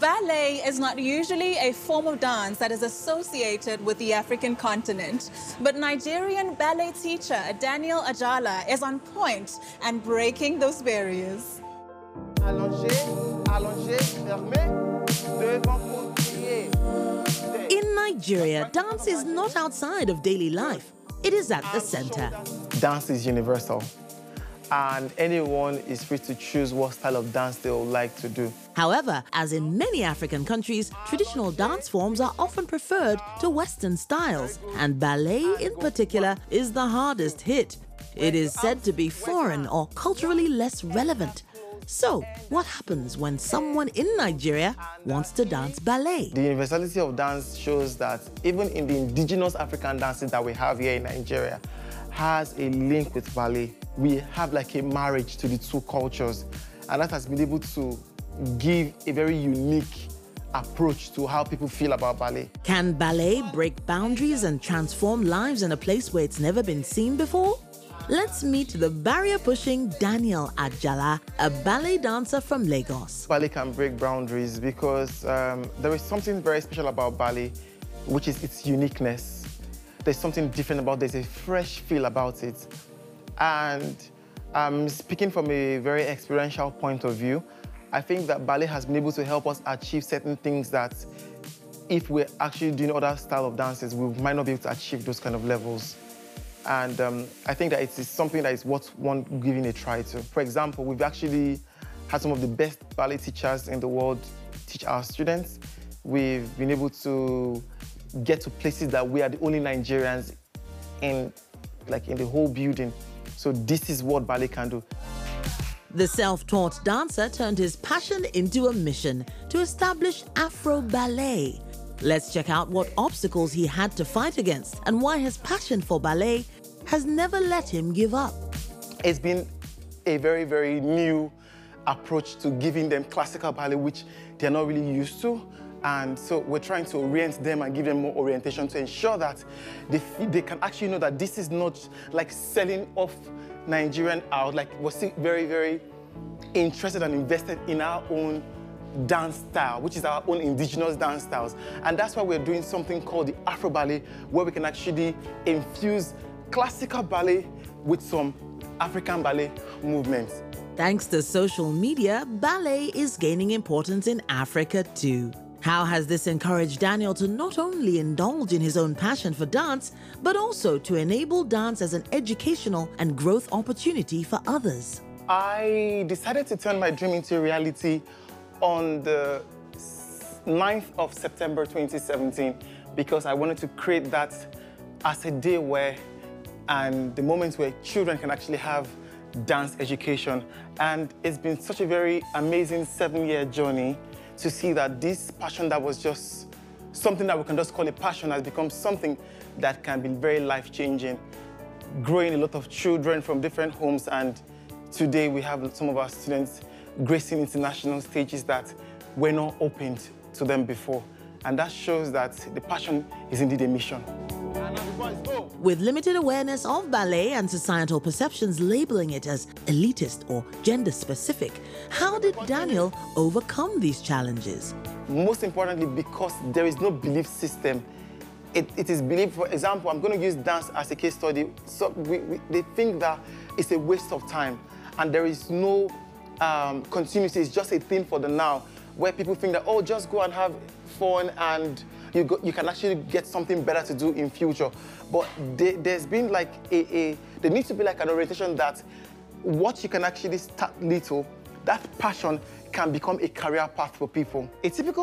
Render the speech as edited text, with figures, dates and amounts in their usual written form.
Ballet is not usually a form of dance that is associated with the African continent, but Nigerian ballet teacher Daniel Ajala is on point and breaking those barriers. Allongé, allongé, fermé, devant pour crier. In Nigeria, dance is not outside of daily life. It is at the center. Dance is universal, and anyone is free to choose what style of dance they would like to do. However, as in many African countries, traditional dance forms are often preferred to Western styles, and ballet in particular is the hardest hit. It is said to be foreign or culturally less relevant. So, what happens when someone in Nigeria wants to dance ballet? The universality of dance shows that even in the indigenous African dances that we have here in Nigeria has a link with ballet. We have like a marriage to the two cultures, and that has been able to give a very unique approach to how people feel about ballet. Can ballet break boundaries and transform lives in a place where it's never been seen before? Let's meet the barrier-pushing Daniel Ajala, a ballet dancer from Lagos. Ballet can break boundaries because there is something very special about ballet, which is its uniqueness. There's something different about it. There's a fresh feel about it. And speaking from a very experiential point of view, I think that ballet has been able to help us achieve certain things that if we're actually doing other style of dances, we might not be able to achieve those kind of levels. And I think that it is something that is worth one giving a try to. For example, we've actually had some of the best ballet teachers in the world teach our students. We've been able to get to places that we are the only Nigerians in the whole building. So this is what ballet can do. The self-taught dancer turned his passion into a mission to establish Afro Ballet. Let's check out what obstacles he had to fight against and why his passion for ballet has never let him give up. It's been a very, very new approach to giving them classical ballet, which they're not really used to. And so we're trying to orient them and give them more orientation to ensure that they can actually know that this is not like selling off Nigerian out. Like, we're still very, very interested and invested in our own dance style, which is our own indigenous dance styles. And that's why we're doing something called the Afro Ballet, where we can actually infuse classical ballet with some African ballet movements. Thanks to social media, ballet is gaining importance in Africa too. How has this encouraged Daniel to not only indulge in his own passion for dance, but also to enable dance as an educational and growth opportunity for others? I decided to turn my dream into reality on the 9th of September 2017 because I wanted to create that as a day where and the moment where children can actually have dance education. And it's been such a very amazing 7-year journey to see that this passion that was just something that we can just call a passion has become something that can be very life-changing, growing a lot of children from different homes. And today we have some of our students gracing international stages that were not opened to them before. And that shows that the passion is indeed a mission. With limited awareness of ballet and societal perceptions labeling it as elitist or gender-specific, how did Daniel overcome these challenges? Most importantly, because there is no belief system. It is believed, for example, I'm going to use dance as a case study. So they think that it's a waste of time and there is no continuity. It's just a thing for the now, where people think that, oh, just go and have fun and you can actually get something better to do in future. But there's been like there needs to be like an orientation that what you can actually start little, that passion can become a career path for people. A typical